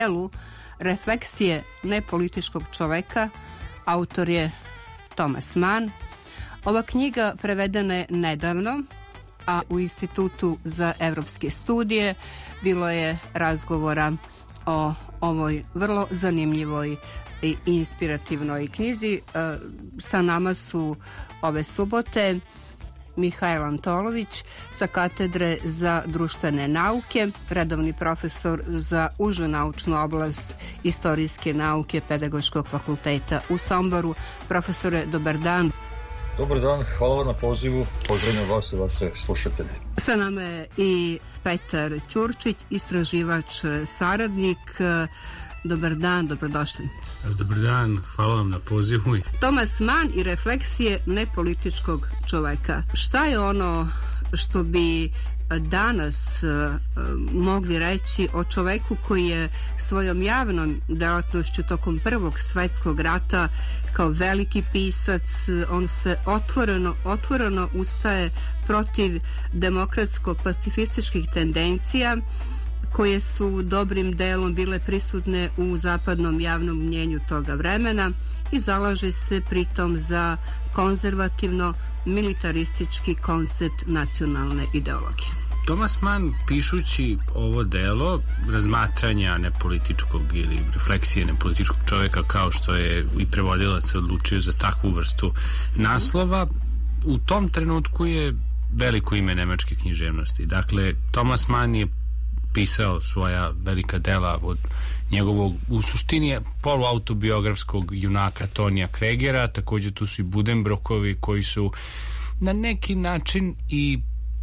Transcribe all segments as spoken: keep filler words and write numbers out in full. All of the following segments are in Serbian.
delu Refleksije nepolitičkog čoveka, autor je Thomas Mann. Ova knjiga prevedena je nedavno, a u Institutu za evropske studije bilo je razgovora o ovoj vrlo zanimljivoj i inspirativnoj knjizi. Sa nama su ove subote Mihajl Antolović sa Katedre za društvene nauke, redovni profesor za užu naučnu oblast istorijske nauke Pedagoškog fakulteta u Somboru. Profesore, dobar dan. Dobar dan, hvala vam na pozivu, pozdravljam vas i vaše slušatelje. Sa nama je i Petar Ćurčić, istraživač, saradnik. Dobar dan, dobrodošli. Dobar dan, hvala vam na pozivu. Thomas Mann i refleksije nepolitičkog čoveka. Šta je ono što bi danas uh, mogli reći o čoveku koji je svojom javnom delatnošću tokom Prvog svetskog rata kao veliki pisac, on se otvoreno, otvoreno ustaje protiv demokratsko-pacifističkih tendencija koje su dobrim delom bile prisutne u zapadnom javnom mnjenju toga vremena i zalaže se pritom za konzervativno militaristički koncept nacionalne ideologije. Thomas Mann, pišući ovo delo razmatranja nepolitičkog ili refleksije nepolitičkog čoveka, kao što je i prevodilac se odlučio za takvu vrstu naslova, u tom trenutku je veliko ime nemačke književnosti. Dakle, Thomas Mann je pisao svoja velika dela od njegovog, u suštini poluautobiografskog junaka Tonija Kregera, također tu su i Buddenbrookovi koji su na neki način i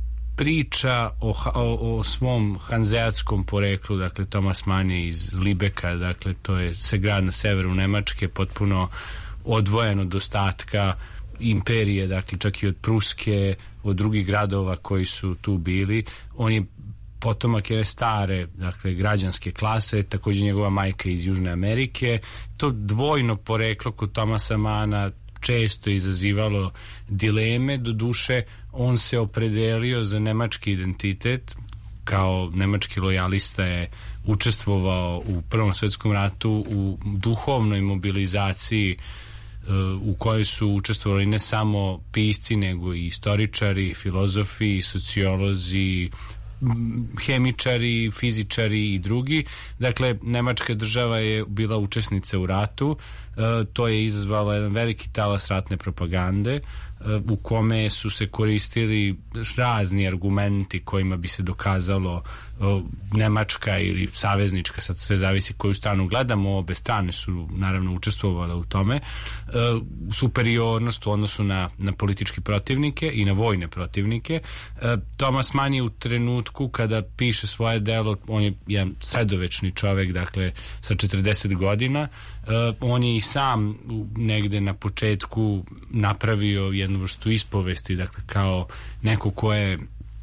priča o, o, o svom hanzeatskom poreklu. Dakle, Thomas Mann je iz Libeka, dakle to je se grad na severu Nemačke, potpuno odvojen od ostatka imperije, dakle čak i od Pruske, od drugih gradova koji su tu bili. On je potomak je stare, dakle, građanske klase, također njegova majka iz Južne Amerike. To dvojno poreklo kod Thomasa Manna često izazivalo dileme, do duše on se opredelio za nemački identitet, kao nemački lojalista je učestvovao u Prvom svetskom ratu u duhovnoj mobilizaciji u kojoj su učestvovali ne samo pisci, nego i istoričari, filozofi, sociolozi, hemičari, fizičari i drugi. Dakle, nemačka država je bila učesnica u ratu. E, to je izazvalo jedan veliki talas ratne propagande e, u kome su se koristili razni argumenti kojima bi se dokazalo e, nemačka ili saveznička, sad sve zavisi koju stranu gledamo, obe strane su naravno učestvovale u tome, e, superiornost u odnosu na, na političke protivnike i na vojne protivnike. E, Thomas Mann je u trenutku kada piše svoje delo, on je jedan sredovečni čovek, dakle sa četrdeset godina, Uh, on je i sam negde na početku napravio jednu vrstu ispovesti, dakle kao neko ko je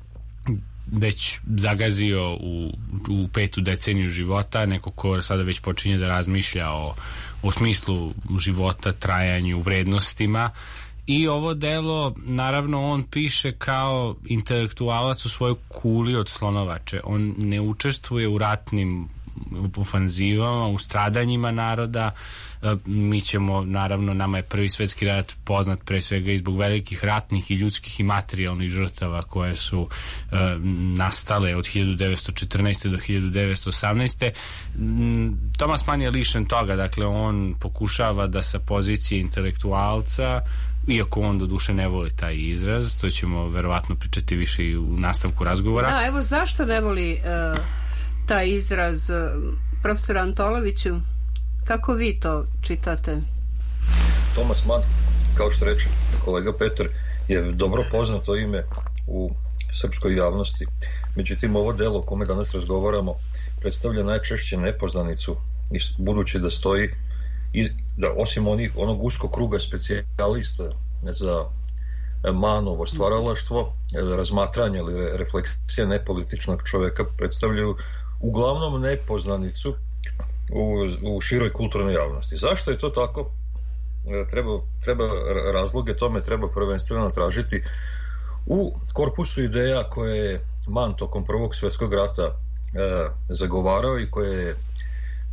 već zagazio u, u petu deceniju života, neko ko sada već počinje da razmišlja o, o smislu života, trajanju, vrednostima. I ovo delo, naravno, on piše kao intelektualac u svojoj kuli od slonovače. On ne učestvuje u ratnim ofanzivama, u stradanjima naroda. Mi ćemo, naravno, nama je Prvi svetski rat poznat pre svega i zbog velikih ratnih i ljudskih i materijalnih žrtava koje su uh, nastale od hiljadu devetsto četrnaeste do hiljadu devetsto osamnaeste. Thomas Mann je lišen toga, dakle on pokušava da sa pozicije intelektualca, iako on do duše ne voli taj izraz, to ćemo verovatno pričati više i u nastavku razgovora. Da, evo zašto ne voli uh, taj izraz, uh, profesor Antoloviću? Kako vi to čitate? Thomas Mann, kao što reče kolega Petar, je dobro poznato ime u srpskoj javnosti. Međutim, ovo delo o kome danas razgovaramo predstavlja najčešće nepoznanicu, budući da stoji i da osim onih, onog uskog kruga specijalista za Mannovo stvaralaštvo, razmatranje ili refleksije nepolitičnog čoveka predstavljaju uglavnom nepoznanicu u, u široj kulturnoj javnosti. Zašto je to tako? Treba, treba razloge tome treba prvenstveno tražiti u korpusu ideja koje je Mann tokom Prvog svjetskog rata e, zagovarao i koje je